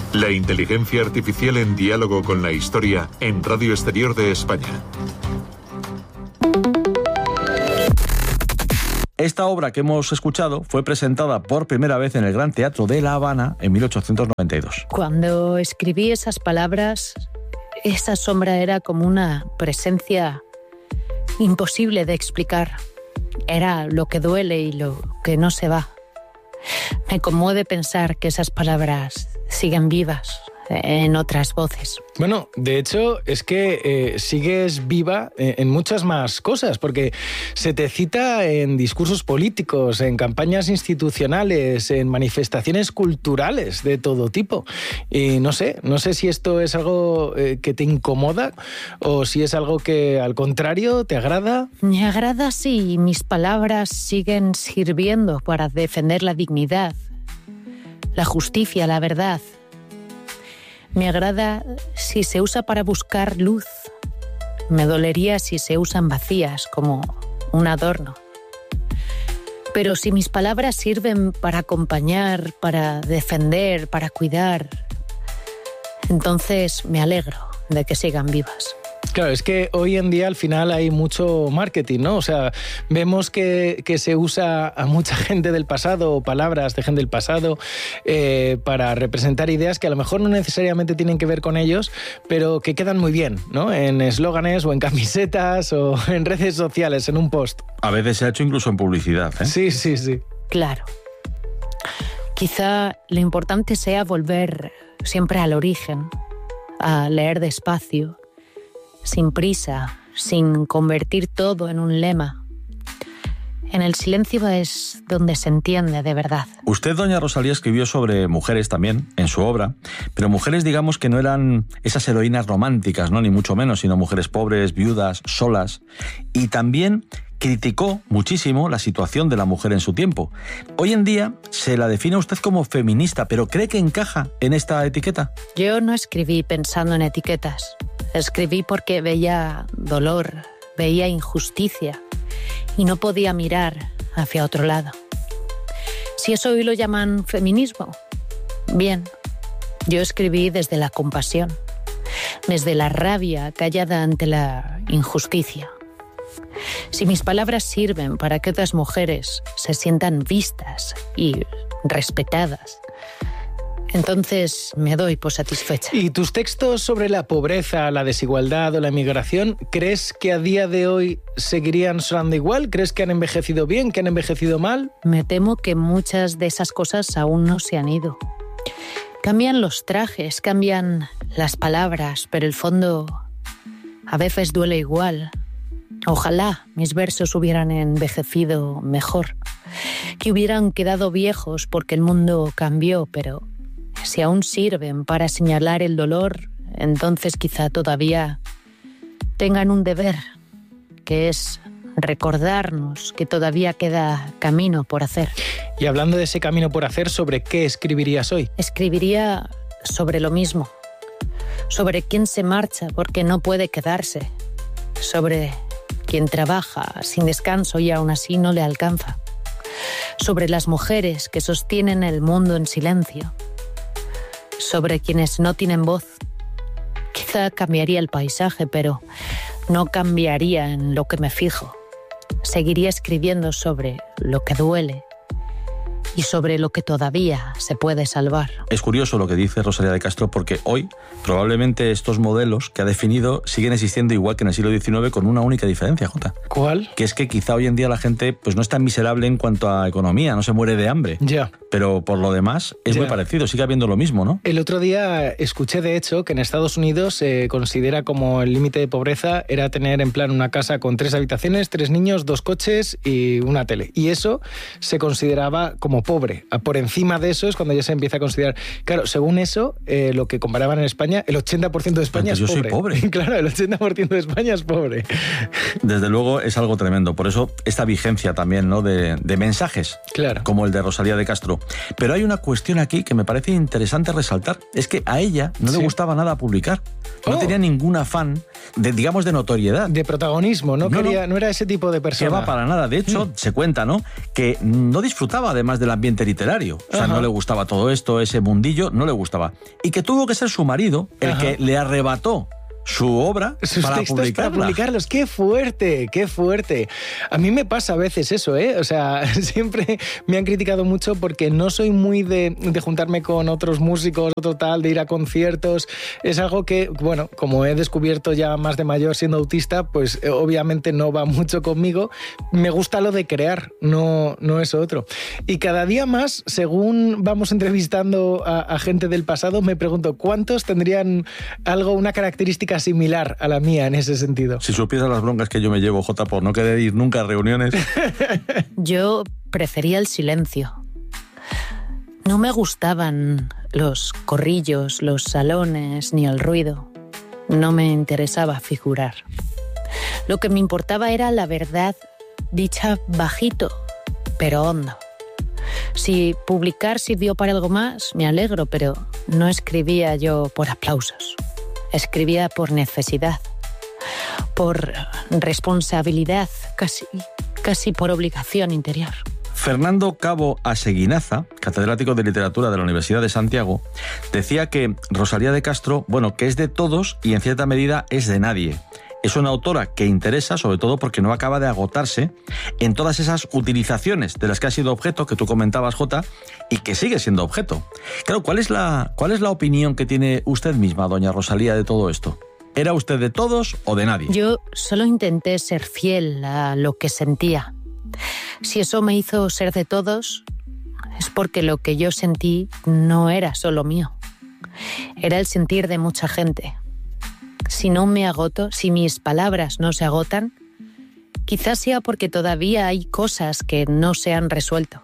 La inteligencia artificial en diálogo con la historia en Radio Exterior de España. Esta obra que hemos escuchado fue presentada por primera vez en el Gran Teatro de La Habana en 1892. Cuando escribí esas palabras, esa sombra era como una presencia imposible de explicar. Era lo que duele y lo que no se va. Me conmueve pensar que esas palabras siguen vivas en otras voces. Bueno, de hecho, es que sigues viva en muchas más cosas, porque se te cita en discursos políticos, en campañas institucionales, en manifestaciones culturales de todo tipo. Y no sé si esto es algo que te incomoda o si es algo que, al contrario, te agrada. Me agrada si mis palabras siguen sirviendo para defender la dignidad, la justicia, la verdad. Me agrada si se usa para buscar luz. Me dolería si se usan vacías como un adorno. Pero si mis palabras sirven para acompañar, para defender, para cuidar, entonces me alegro de que sigan vivas. Claro, es que hoy en día al final hay mucho marketing, ¿no? O sea, vemos que se usa a mucha gente del pasado o palabras de gente del pasado para representar ideas que a lo mejor no necesariamente tienen que ver con ellos, pero que quedan muy bien, ¿no? En eslóganes o en camisetas o en redes sociales, en un post. A veces se ha hecho incluso en publicidad, ¿eh? Sí. Claro. Quizá lo importante sea volver siempre al origen, a leer despacio, sin prisa, sin convertir todo en un lema. En el silencio es donde se entiende de verdad. Usted, doña Rosalía, escribió sobre mujeres también en su obra, pero mujeres, digamos, que no eran esas heroínas románticas, ¿no? Ni mucho menos, sino mujeres pobres, viudas, solas. Y también criticó muchísimo la situación de la mujer en su tiempo. Hoy en día se la define usted como feminista, pero ¿cree que encaja en esta etiqueta? Yo no escribí pensando en etiquetas. Escribí porque veía dolor, veía injusticia y no podía mirar hacia otro lado. Si eso hoy lo llaman feminismo, bien. Yo escribí desde la compasión, desde la rabia callada ante la injusticia. Si mis palabras sirven para que otras mujeres se sientan vistas y respetadas, entonces me doy por satisfecha. ¿Y tus textos sobre la pobreza, la desigualdad o la migración, crees que a día de hoy seguirían sonando igual? ¿Crees que han envejecido bien, que han envejecido mal? Me temo que muchas de esas cosas aún no se han ido. Cambian los trajes, cambian las palabras, pero el fondo a veces duele igual. Ojalá mis versos hubieran envejecido mejor, que hubieran quedado viejos porque el mundo cambió, pero si aún sirven para señalar el dolor, entonces quizá todavía tengan un deber, que es recordarnos que todavía queda camino por hacer. Y hablando de ese camino por hacer, ¿sobre qué escribirías hoy? Escribiría sobre lo mismo, sobre quién se marcha porque no puede quedarse, sobre quien trabaja sin descanso y aún así no le alcanza, sobre las mujeres que sostienen el mundo en silencio, sobre quienes no tienen voz. Quizá cambiaría el paisaje, pero no cambiaría en lo que me fijo. Seguiría escribiendo sobre lo que duele y sobre lo que todavía se puede salvar. Es curioso lo que dice Rosalía de Castro, porque hoy probablemente estos modelos que ha definido siguen existiendo igual que en el siglo XIX, con una única diferencia, Jota. ¿Cuál? Que es que quizá hoy en día la gente pues no es tan miserable en cuanto a economía, no se muere de hambre. Ya. Pero por lo demás es muy parecido, sigue habiendo lo mismo, ¿no? El otro día escuché, de hecho, que en Estados Unidos se considera como el límite de pobreza era tener en plan una casa con 3 habitaciones, 3 niños, 2 coches y una tele. Y eso se consideraba como pobre. Por encima de eso es cuando ya se empieza a considerar... Claro, según eso, lo que comparaban en España, el 80% de España es pobre. Yo soy pobre. Claro, el 80% de España es pobre. Desde luego es algo tremendo. Por eso esta vigencia también, ¿no?, de mensajes, claro, como el de Rosalía de Castro. Pero hay una cuestión aquí que me parece interesante resaltar. Es que a ella no le gustaba nada publicar. No tenía ningún afán de, digamos, de notoriedad. De protagonismo, no era ese tipo de persona. Que va para nada. De hecho, se cuenta, ¿no?, que no disfrutaba además de del ambiente literario. O sea, no le gustaba todo esto, ese mundillo, no le gustaba. Y que tuvo que ser su marido el que le arrebató su obra sus para textos para publicarlos. ¡Qué fuerte! ¡Qué fuerte! A mí me pasa a veces eso, ¿eh? O sea, siempre me han criticado mucho porque no soy muy de juntarme con otros músicos, otro tal, de ir a conciertos. Es algo que, bueno, como he descubierto ya más de mayor siendo autista, pues obviamente no va mucho conmigo. Me gusta lo de crear, no eso otro. Y cada día más, según vamos entrevistando a gente del pasado, me pregunto, ¿cuántos tendrían una característica similar a la mía en ese sentido? Si supieras las broncas que yo me llevo, Jota, por no querer ir nunca a reuniones. Yo prefería el silencio. No me gustaban los corrillos, los salones, ni el ruido. No me interesaba figurar. Lo que me importaba era la verdad dicha bajito, pero hondo. Si publicar sirvió para algo más, me alegro, pero no escribía yo por aplausos. Escribía por necesidad, por responsabilidad, casi por obligación interior. Fernando Cabo Aseguinaza, catedrático de literatura de la Universidad de Santiago, decía que Rosalía de Castro, bueno, que es de todos y en cierta medida es de nadie. Es una autora que interesa, sobre todo porque no acaba de agotarse en todas esas utilizaciones de las que ha sido objeto, que tú comentabas, Jota, y que sigue siendo objeto. Claro, ¿cuál es la opinión que tiene usted misma, doña Rosalía, de todo esto? ¿Era usted de todos o de nadie? Yo solo intenté ser fiel a lo que sentía. Si eso me hizo ser de todos, es porque lo que yo sentí no era solo mío. Era el sentir de mucha gente. Si no me agoto, si mis palabras no se agotan, quizás sea porque todavía hay cosas que no se han resuelto.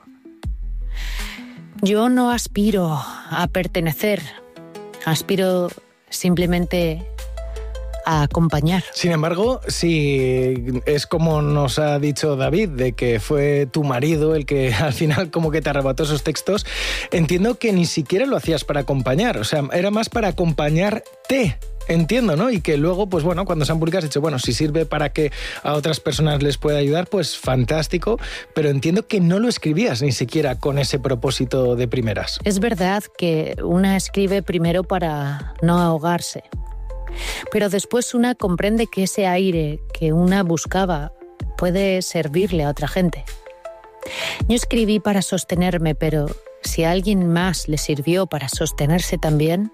Yo no aspiro a pertenecer, aspiro simplemente a acompañar. Sin embargo, si es como nos ha dicho David, de que fue tu marido el que al final como que te arrebató esos textos, entiendo que ni siquiera lo hacías para acompañar, o sea, era más para acompañarte. Entiendo, ¿no? Y que luego, pues bueno, cuando se han publicado has dicho, bueno, si sirve para que a otras personas les pueda ayudar, pues fantástico, pero entiendo que no lo escribías ni siquiera con ese propósito de primeras. Es verdad que una escribe primero para no ahogarse, pero después una comprende que ese aire que una buscaba puede servirle a otra gente. Yo escribí para sostenerme, pero si a alguien más le sirvió para sostenerse también,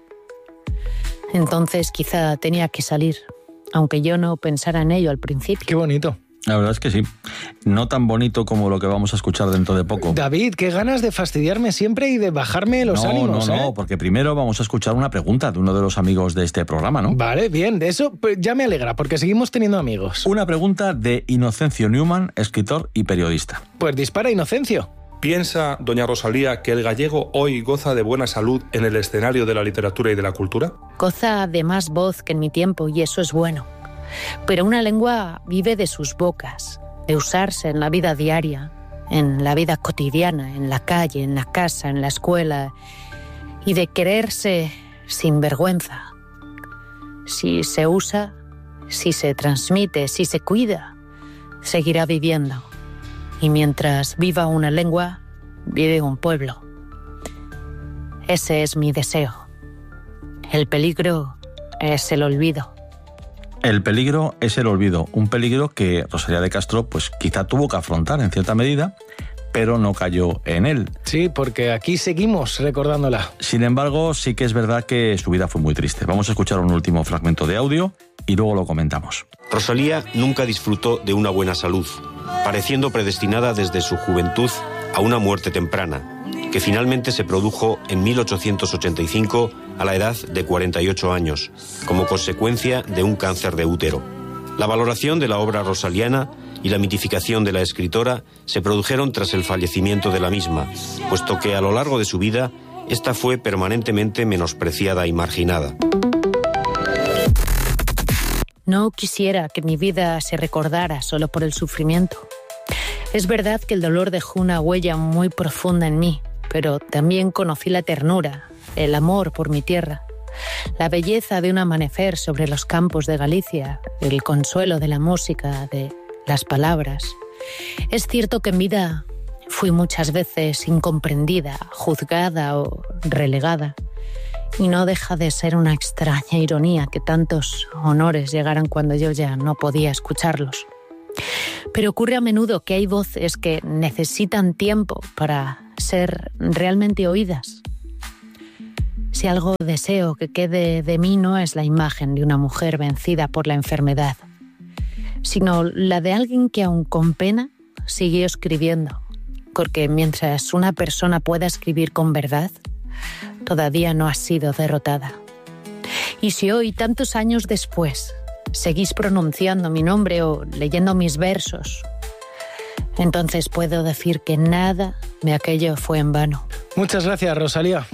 entonces quizá tenía que salir, aunque yo no pensara en ello al principio. Qué bonito. La verdad es que sí. No tan bonito como lo que vamos a escuchar dentro de poco. David, qué ganas de fastidiarme siempre y de bajarme los ánimos. No, porque primero vamos a escuchar una pregunta de uno de los amigos de este programa, ¿no? Vale, bien, de eso pues, ya me alegra, porque seguimos teniendo amigos. Una pregunta de Inocencio Newman, escritor y periodista. Pues dispara, Inocencio. ¿Piensa, doña Rosalía, que el gallego hoy goza de buena salud en el escenario de la literatura y de la cultura? Goza de más voz que en mi tiempo y eso es bueno. Pero una lengua vive de sus bocas, de usarse en la vida diaria, en la vida cotidiana, en la calle, en la casa, en la escuela, y de quererse sin vergüenza. Si se usa, si se transmite, si se cuida, seguirá viviendo. Y mientras viva una lengua, vive un pueblo. Ese es mi deseo. El peligro es el olvido. El peligro es el olvido. Un peligro que Rosalía de Castro pues quizá tuvo que afrontar en cierta medida, pero no cayó en él. Sí, porque aquí seguimos recordándola. Sin embargo, sí que es verdad que su vida fue muy triste. Vamos a escuchar un último fragmento de audio y luego lo comentamos. Rosalía nunca disfrutó de una buena salud, pareciendo predestinada desde su juventud a una muerte temprana, que finalmente se produjo en 1885 a la edad de 48 años, como consecuencia de un cáncer de útero. La valoración de la obra rosaliana y la mitificación de la escritora se produjeron tras el fallecimiento de la misma, puesto que a lo largo de su vida, esta fue permanentemente menospreciada y marginada. No quisiera que mi vida se recordara solo por el sufrimiento. Es verdad que el dolor dejó una huella muy profunda en mí, pero también conocí la ternura, el amor por mi tierra, la belleza de un amanecer sobre los campos de Galicia, el consuelo de la música, de las palabras. Es cierto que en vida Fui muchas veces incomprendida, juzgada o relegada. Y no deja de ser una extraña ironía que tantos honores llegaran cuando yo ya no podía escucharlos. Pero ocurre a menudo que hay voces que necesitan tiempo para ser realmente oídas. Si algo deseo que quede de mí no es la imagen de una mujer vencida por la enfermedad, sino la de alguien que aun con pena siguió escribiendo, porque mientras una persona pueda escribir con verdad, todavía no ha sido derrotada. Y si hoy, tantos años después, seguís pronunciando mi nombre o leyendo mis versos, entonces puedo decir que nada de aquello fue en vano. Muchas gracias, Rosalía.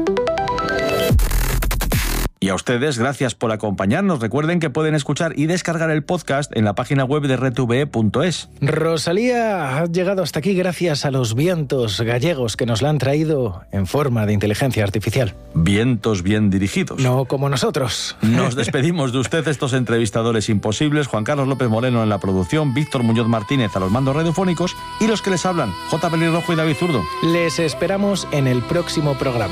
Y a ustedes, gracias por acompañarnos. Recuerden que pueden escuchar y descargar el podcast en la página web de RTV.es. Rosalía ha llegado hasta aquí gracias a los vientos gallegos que nos la han traído en forma de inteligencia artificial. Vientos bien dirigidos. No como nosotros. Nos despedimos de usted, estos entrevistadores imposibles, Juan Carlos López Moreno en la producción, Víctor Muñoz Martínez a los mandos radiofónicos y los que les hablan, J. Pelirrojo y David Zurdo. Les esperamos en el próximo programa.